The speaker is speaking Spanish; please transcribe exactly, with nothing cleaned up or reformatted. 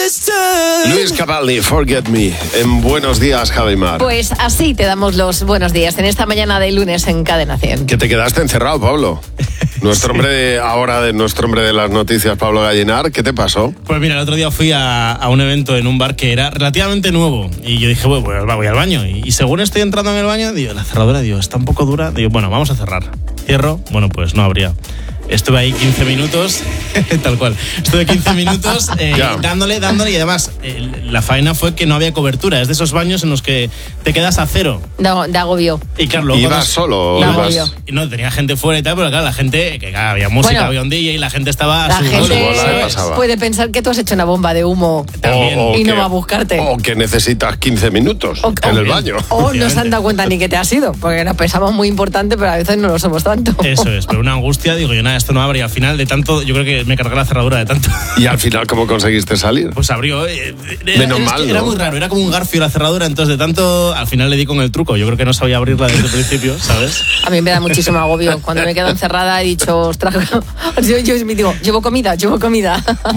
Luis Capaldi, Forget Me. En Buenos Días, Javimar. Pues así te damos los buenos días en esta mañana de lunes en Cadena cien. Que te quedaste encerrado, Pablo. Nuestro hombre de, ahora, de nuestro hombre de las noticias, Pablo Gallinar, ¿qué te pasó? Pues mira, el otro día fui a, a un evento en un bar que era relativamente nuevo y yo dije, bueno, pues voy al baño. Y, y según estoy entrando en el baño, digo, la cerradura, digo, está un poco dura. Digo, bueno, vamos a cerrar. Cierro, bueno, pues no habría. Estuve ahí quince minutos, tal cual. Estuve quince minutos eh, dándole, dándole y además eh, la faena fue que no había cobertura. Es de esos baños en los que te quedas a cero. No, de agobio. Y claro, luego ¿Ibas cuando... solo? Ibas... Y no, tenía gente fuera y tal, pero claro, la gente, que claro, había música, bueno, había un D J y la gente estaba... La a su gente bola, puede pensar que tú has hecho una bomba de humo También. O, o y que, no va a buscarte. O que necesitas quince minutos o, en o, el baño. O no se han dado cuenta ni que te has ido, porque nos pensamos muy importante, pero a veces no lo somos tanto. Eso es, pero una angustia, digo yo, nada, esto no abre y al final de tanto, yo creo que me cargué la cerradura de tanto. ¿Y al final cómo conseguiste salir? Pues abrió. Eh, era, Menos mal, que ¿no? Era muy raro, era como un garfio la cerradura, entonces de tanto, al final le di con el truco. Yo creo que no sabía abrirla desde el principio, ¿sabes? A mí me da muchísimo agobio. Cuando me quedo encerrada he dicho, ostras, yo, yo digo, llevo comida, llevo comida.